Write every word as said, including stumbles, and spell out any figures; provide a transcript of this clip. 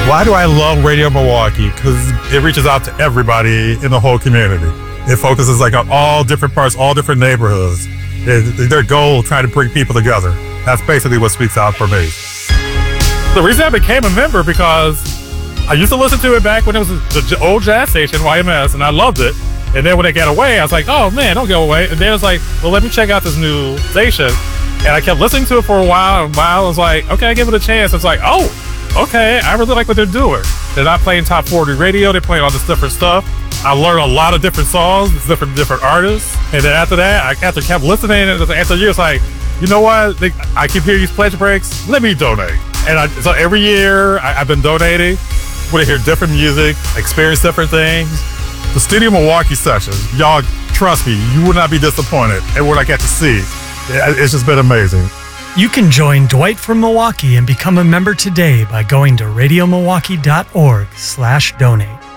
Why do I love Radio Milwaukee? Because it reaches out to everybody in the whole community. It focuses like on all different parts, all different neighborhoods. It, their goal, trying to bring people together. That's basically what speaks out for me. The reason I became a member because I used to listen to it back when it was the old jazz station, Y M S, and I loved it. And then when it got away, I was like, oh man, don't go away. And then it's like, well, let me check out this new station. And I kept listening to it for a while, and a while I was like, okay, I give it a chance. It's like, oh, okay, I really like what they're doing. They're not playing top forty radio, they're playing all this different stuff. I learned a lot of different songs, different different artists. And then after that, I after kept listening, and after years, like, you know what? They, I keep hearing these pledge breaks. Let me donate. And I, so every year, I, I've been donating. Want to hear different music, experience different things. The Studio Milwaukee sessions, y'all, trust me, you will not be disappointed at what I get to see. It's just been amazing. You can join Dwight from Milwaukee and become a member today by going to radio milwaukee dot org slash donate.